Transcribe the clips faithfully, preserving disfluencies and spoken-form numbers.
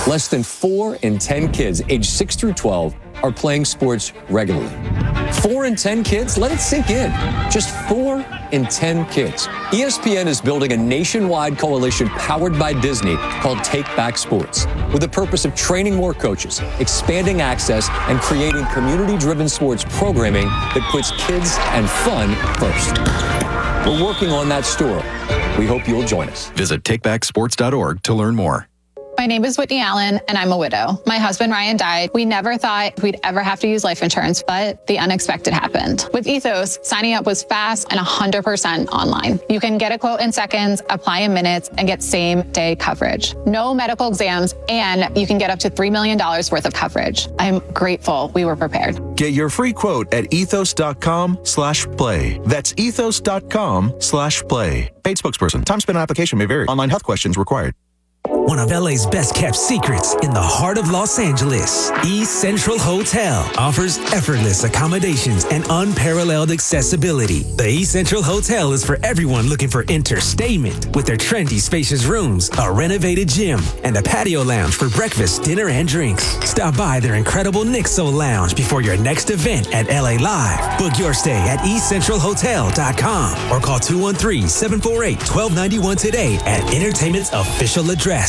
less than four in ten kids aged six through twelve are playing sports regularly. Four in ten kids? Let it sink in. Just four in ten kids. E S P N is building a nationwide coalition powered by Disney called Take Back Sports, with the purpose of training more coaches, expanding access, and creating community-driven sports programming that puts kids and fun first. We're working on that story. We hope you'll join us. Visit take back sports dot org to learn more. My name is Whitney Allen, and I'm a widow. My husband, Ryan, died. We never thought we'd ever have to use life insurance, but the unexpected happened. With Ethos, signing up was fast and one hundred percent online. You can get a quote in seconds, apply in minutes, and get same-day coverage. No medical exams, and you can get up to three million dollars worth of coverage. I'm grateful we were prepared. Get your free quote at ethos.com slash play. That's ethos.com slash play. Paid spokesperson. Time spent on application may vary. Online health questions required. One of L A's best kept secrets in the heart of Los Angeles, East Central Hotel offers effortless accommodations and unparalleled accessibility. The East Central Hotel is for everyone looking for entertainment with their trendy spacious rooms, a renovated gym, and a patio lounge for breakfast, dinner, and drinks. Stop by their incredible Nixo Lounge before your next event at L A Live. Book your stay at east central hotel dot com or call two one three, seven four eight, one two nine one today at Entertainment's official address.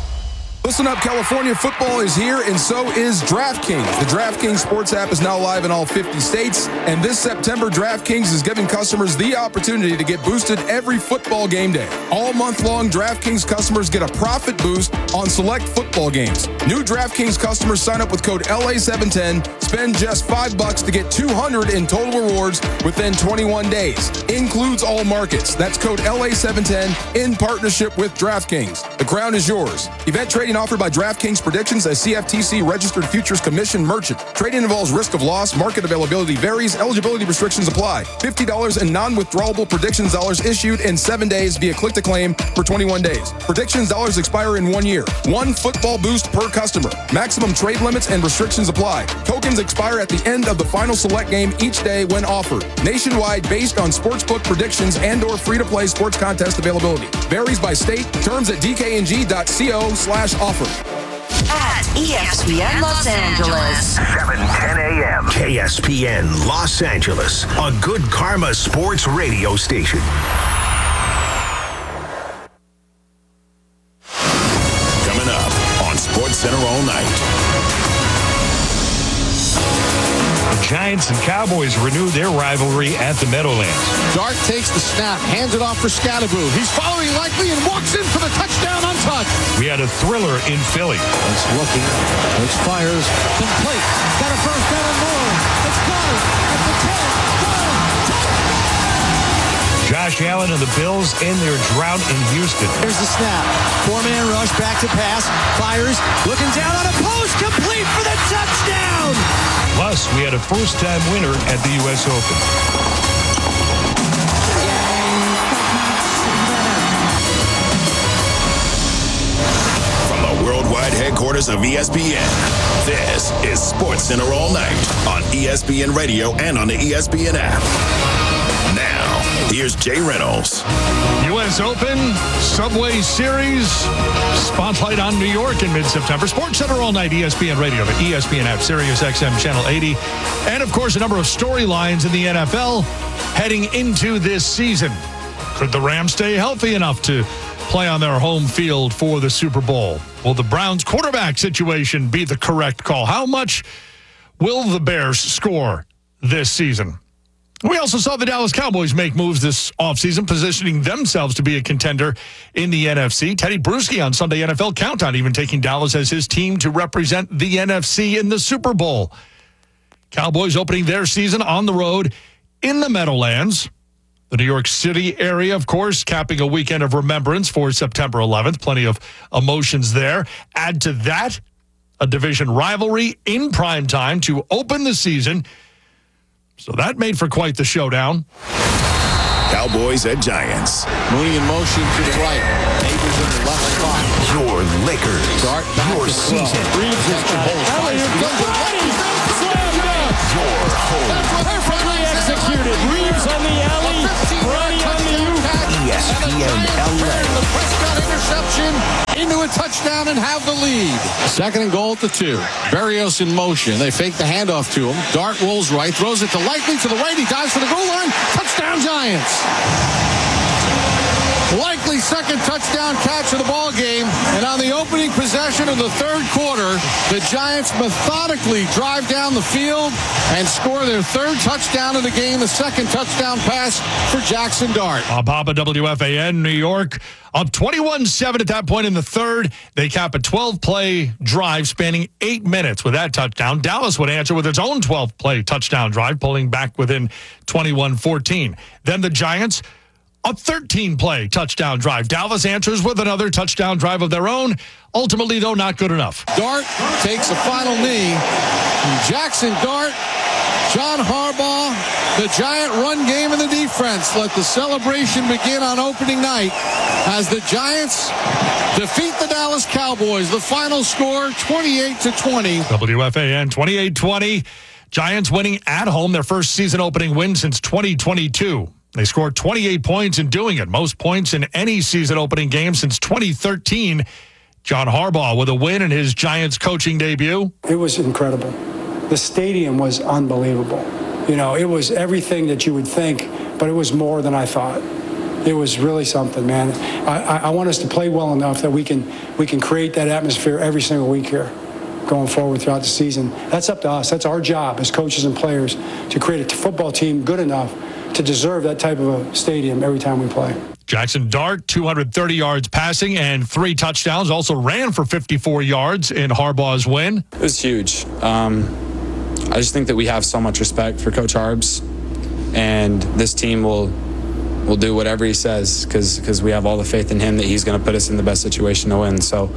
Listen up, California football is here, and so is DraftKings. The DraftKings sports app is now live in all fifty states, and this September, DraftKings is giving customers the opportunity to get boosted every football game day. All month long, DraftKings customers get a profit boost on select football games. New DraftKings customers sign up with code L A seven ten, spend just five bucks to get two hundred in total rewards within twenty-one days. Includes all markets. That's code L A seven ten in partnership with DraftKings. The crown is yours. Event trading offered by DraftKings Predictions, a C F T C-registered futures commission merchant. Trading involves risk of loss. Market availability varies. Eligibility restrictions apply. fifty dollars in non-withdrawable predictions dollars issued in seven days via click-to-claim for twenty-one days. Predictions dollars expire in one year. One football boost per customer. Maximum trade limits and restrictions apply. Tokens expire at the end of the final select game each day when offered. Nationwide, based on sportsbook predictions and or free-to-play sports contest availability. Varies by state. Terms at d k n g dot co slash offer. At E S P N Los Angeles. seven ten a.m. K S P N Los Angeles, a Good Karma sports radio station. Coming up on Sports Center all night. Giants and Cowboys renew their rivalry at the Meadowlands. Dart takes the snap, hands it off for Scalaboo. He's following likely and walks in for the touchdown untouched. We had a thriller in Philly. It's looking. It fires. Complete. Got a first down and more. It's got it. At the ten. Josh Allen and the Bills end their drought in Houston. Here's the snap. Four-man rush, back to pass. Fires. Looking down on a post. Complete for the touchdown. Plus, we had a first-time winner at the U S Open. From the worldwide headquarters of E S P N, this is Sports Center all night on E S P N Radio and on the E S P N app. Now, here's Jay Reynolds. U S Open, Subway Series, spotlight on New York in mid-September. Sports Center all night, E S P N Radio, the E S P N app, Sirius X M Channel eighty. And, of course, a number of storylines in the N F L heading into this season. Could the Rams stay healthy enough to play on their home field for the Super Bowl? Will the Browns' quarterback situation be the correct call? How much will the Bears score this season? We also saw the Dallas Cowboys make moves this offseason, positioning themselves to be a contender in the N F C. Teddy Bruschi on Sunday N F L Countdown even taking Dallas as his team to represent the N F C in the Super Bowl. Cowboys opening their season on the road in the Meadowlands. The New York City area, of course, capping a weekend of remembrance for September eleventh. Plenty of emotions there. Add to that a division rivalry in prime time to open the season. So that made for quite the showdown. Cowboys at Giants. Mooney in motion to the right. Neighbors in the left spot. Your Lakers. Dart back Your to season. Reeves has got it. Your home. Perfectly executed. Reeves on the alley. Brady on the U. E S P N L A. The Prescott interception into a touchdown and have the lead. Second and goal at the two. Berrios in motion. They fake the handoff to him. Dart rolls right, throws it to Likely to the right. He dives for the goal line. Touchdown Giants. Likely second touchdown catch of the ball game. And on the opening possession of the third quarter, the Giants methodically drive down the field and score their third touchdown of the game, the second touchdown pass for Jackson Dart. Uh, Papa W F A N, New York, up twenty-one seven at that point in the third. They cap a twelve-play drive spanning eight minutes with that touchdown. Dallas would answer with its own twelve-play touchdown drive, pulling back within twenty-one fourteen. Then the Giants, a thirteen-play touchdown drive. Dallas answers with another touchdown drive of their own. Ultimately, though, not good enough. Dart takes a final knee. Jackson Dart, John Harbaugh, the Giant run game and the defense let the celebration begin on opening night as the Giants defeat the Dallas Cowboys. The final score, twenty-eight to twenty. W F A N twenty-eight twenty. Giants winning at home, their first season opening win since twenty twenty-two. They scored twenty-eight points in doing it, most points in any season opening game since twenty thirteen. John Harbaugh with a win in his Giants coaching debut. It was incredible. The stadium was unbelievable. You know, it was everything that you would think, but it was more than I thought. It was really something, man. I, I, I want us to play well enough that we can we can create that atmosphere every single week here going forward throughout the season. That's up to us. That's our job as coaches and players to create a football team good enough to deserve that type of a stadium every time we play. Jackson Dart, two hundred thirty yards passing and three touchdowns. Also ran for fifty-four yards in Harbaugh's win. It was huge. Um, I just think that we have so much respect for Coach Harbs, and this team will will do whatever he says because because we have all the faith in him that he's going to put us in the best situation to win. So,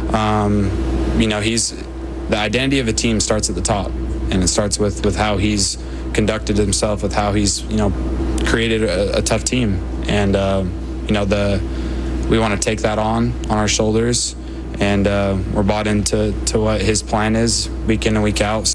um, you know, he's the identity of a team starts at the top, and it starts with with how he's conducted himself, with how he's, you know, created a, a tough team. And, uh, you know, the we want to take that on, on our shoulders. And uh, we're bought into to what his plan is week in and week out.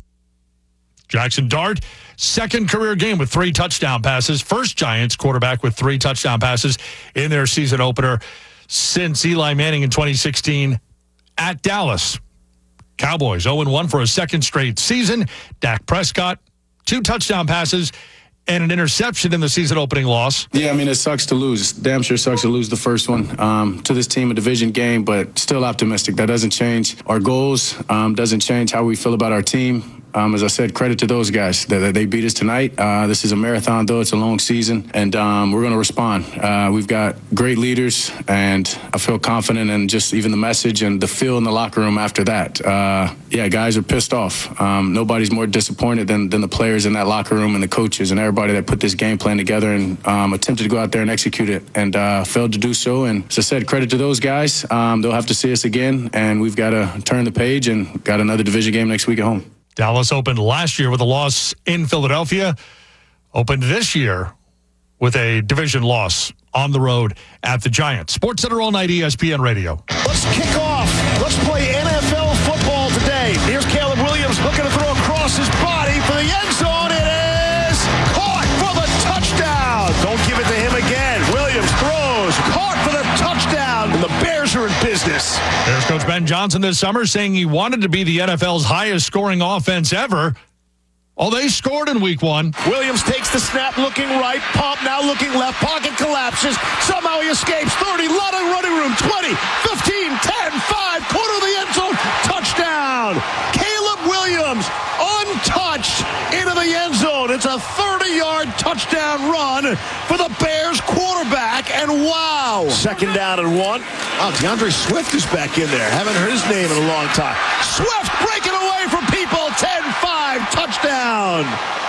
Jackson Dart, second career game with three touchdown passes. First Giants quarterback with three touchdown passes in their season opener since Eli Manning in twenty sixteen at Dallas. Cowboys oh and one for a second straight season. Dak Prescott, two touchdown passes and an interception in the season opening loss. Yeah, I mean, it sucks to lose. Damn sure sucks to lose the first one um, to this team, a division game, but still optimistic. That doesn't change our goals, um, doesn't change how we feel about our team. Um, as I said, credit to those guys that they beat us tonight. Uh, this is a marathon, though. It's a long season, and um, we're going to respond. Uh, we've got great leaders, and I feel confident in just even the message and the feel in the locker room after that. Uh, yeah, guys are pissed off. Um, nobody's more disappointed than, than the players in that locker room and the coaches and everybody that put this game plan together and um, attempted to go out there and execute it and uh, failed to do so. And as I said, credit to those guys. Um, they'll have to see us again, and we've got to turn the page and got another division game next week at home. Dallas opened last year with a loss in Philadelphia, opened this year with a division loss on the road at the Giants. Sports Center all night, E S P N Radio. Let's kick off. Let's play N F L football today. Here's Caleb Williams looking to throw across his body for the end zone. It is caught for the touchdown. Don't give it to him again. Williams throws, caught for the touchdown, and the Bears are in business. There's Coach Ben Johnson this summer saying he wanted to be the N F L's highest scoring offense ever. Oh, they scored in week one. Williams takes the snap, looking right, pump, now looking left, pocket collapses. Somehow he escapes. thirty, lot of running room. twenty, fifteen, ten, five, quarter of the end zone. Touchdown. Caleb Williams, untouched, into the end zone. It's a thirty-yard touchdown run for the Bears quarterback, and wow. Second down and one. Oh, DeAndre Swift is back in there. Haven't heard his name in a long time. Swift breaking away from people. ten five, touchdown.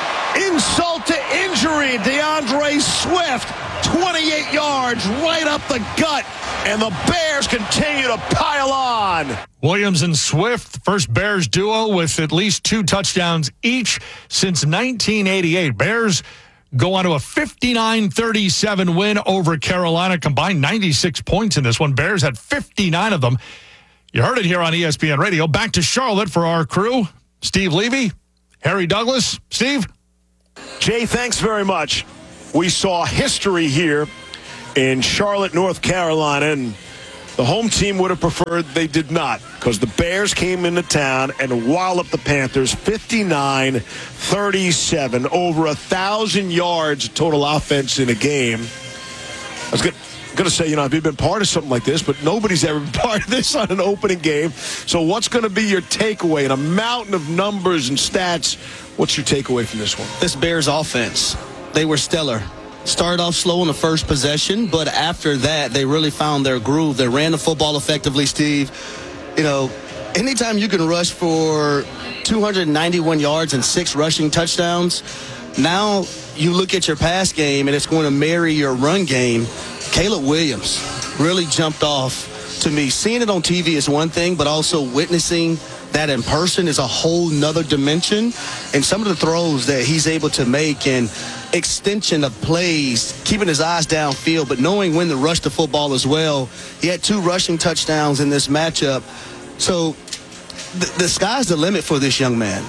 Insult to injury. DeAndre Swift, twenty-eight yards right up the gut. And the Bears continue to pile on. Williams and Swift, first Bears duo with at least two touchdowns each since nineteen eighty-eight. Bears go on to a fifty-nine thirty-seven win over Carolina, combined ninety-six points in this one. Bears had fifty-nine of them. You heard it here on E S P N Radio. Back to Charlotte for our crew. Steve Levy, Harry Douglas. Steve? Jay, thanks very much. We saw history here in Charlotte, North Carolina, and the home team would have preferred they did not, because the Bears came into town and walloped the Panthers fifty-nine thirty-seven, over a thousand yards total offense in a game. I was going to say, you know, have you been part of something like this? But nobody's ever been part of this on an opening game. So what's going to be your takeaway in a mountain of numbers and stats? What's your takeaway from this one? This Bears offense, they were stellar. Started off slow in the first possession, but after that, they really found their groove. They ran the football effectively, Steve. You know, anytime you can rush for two hundred ninety-one yards and six rushing touchdowns, now you look at your pass game and it's going to marry your run game. Caleb Williams really jumped off to me. Seeing it on T V is one thing, but also witnessing that in person is a whole nother dimension. And some of the throws that he's able to make and extension of plays, keeping his eyes downfield, but knowing when to rush the football as well. He had two rushing touchdowns in this matchup. So the, the sky's the limit for this young man.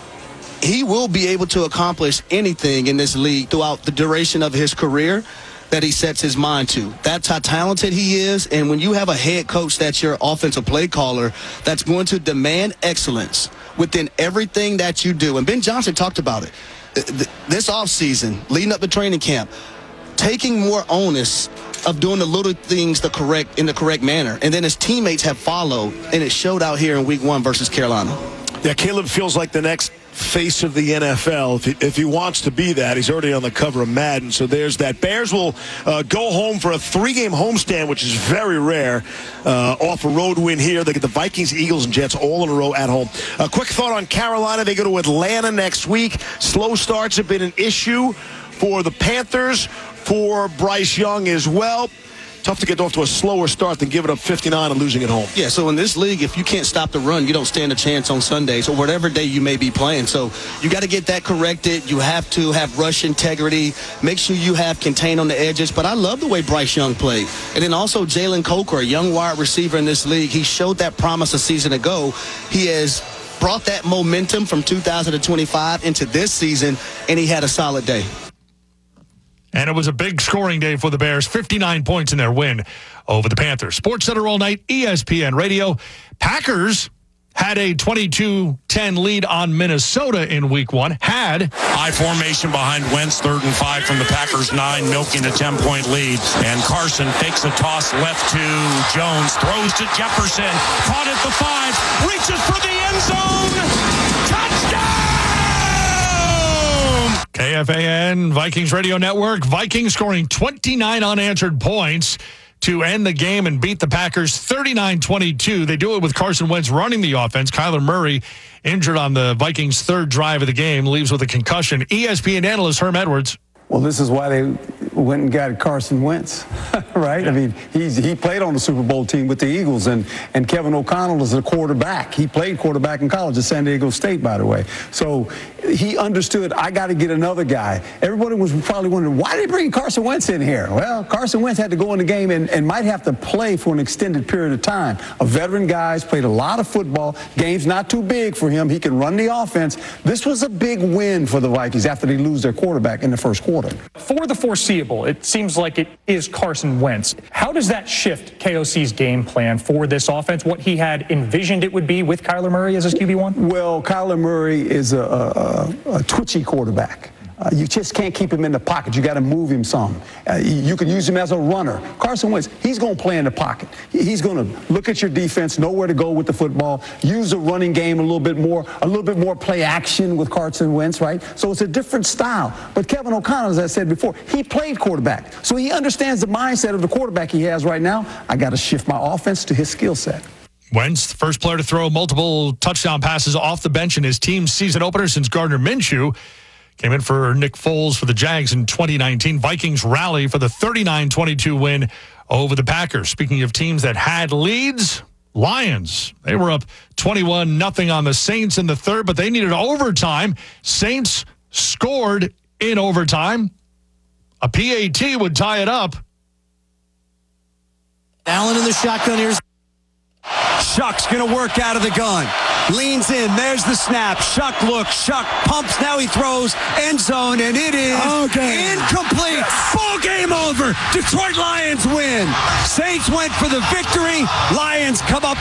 He will be able to accomplish anything in this league throughout the duration of his career that he sets his mind to. That's how talented he is. And when you have a head coach that's your offensive play caller, that's going to demand excellence within everything that you do. And Ben Johnson talked about it. This offseason, leading up to training camp, taking more onus of doing the little things the correct in the correct manner. And then his teammates have followed, and it showed out here in week one versus Carolina. Yeah, Caleb feels like the next face of the N F L. If he, if he wants to be that, he's already on the cover of Madden, so there's that. Bears will uh, go home for a three-game homestand, which is very rare, uh, off a road win here. They get the Vikings, Eagles, and Jets all in a row at home. A quick thought on Carolina. They go to Atlanta next week. Slow starts have been an issue for the Panthers, for Bryce Young as well. Tough to get off to a slower start than giving up fifty-nine and losing at home. Yeah, so in this league, if you can't stop the run, you don't stand a chance on Sundays or whatever day you may be playing. So you got to get that corrected. You have to have rush integrity. Make sure you have contain on the edges. But I love the way Bryce Young played. And then also Jalen Coker, a young wide receiver in this league. He showed that promise a season ago. He has brought that momentum from two thousand twenty-five into this season, and he had a solid day. And it was a big scoring day for the Bears. fifty-nine points in their win over the Panthers. Sports Center all night, E S P N Radio. Packers had a twenty-two ten lead on Minnesota in week one. Had high formation behind Wentz, third and five from the Packers nine, milking a ten-point lead. And Carson fakes a toss left to Jones, throws to Jefferson, caught at the five, reaches for the end zone. Touchdown! K F A N, Vikings Radio Network. Vikings scoring twenty-nine unanswered points to end the game and beat the Packers thirty-nine twenty-two. They do it with Carson Wentz running the offense. Kyler Murray injured on the Vikings' third drive of the game, leaves with a concussion. E S P N analyst Herm Edwards. Well, this is why they went and got Carson Wentz, right? Yeah. I mean, he's, he played on the Super Bowl team with the Eagles, and, and Kevin O'Connell is a quarterback. He played quarterback in college at San Diego State, by the way. So he understood, I got to get another guy. Everybody was probably wondering, why did they bring Carson Wentz in here? Well, Carson Wentz had to go in the game and, and might have to play for an extended period of time. A veteran guy's played a lot of football. Game's not too big for him. He can run the offense. This was a big win for the Vikings after they lose their quarterback in the first quarter. For the foreseeable, it seems like it is Carson Wentz. How does that shift K O C's game plan for this offense, what he had envisioned it would be with Kyler Murray as his Q B one? Well, Kyler Murray is a, a, a twitchy quarterback. Uh, you just can't keep him in the pocket. You got to move him some. Uh, you can use him as a runner. Carson Wentz, he's going to play in the pocket. He's going to look at your defense, know where to go with the football, use the running game a little bit more, a little bit more play action with Carson Wentz, right? So it's a different style. But Kevin O'Connell, as I said before, he played quarterback. So he understands the mindset of the quarterback he has right now. I got to shift my offense to his skill set. Wentz, the first player to throw multiple touchdown passes off the bench in his team's season opener since Gardner Minshew. Came in for Nick Foles for the Jags in twenty nineteen. Vikings rally for the thirty-nine twenty-two win over the Packers. Speaking of teams that had leads, Lions. They were up twenty-one nothing on the Saints in the third, but they needed overtime. Saints scored in overtime. A P A T would tie it up. Allen in the shotgun here. Shuck's going to work out of the gun. leans in. There's the snap. Shuck looks. Shuck pumps. Now he throws. End zone, and it is okay. incomplete. Yes. Ball game over. Detroit Lions win. Saints went for the victory. Lions come up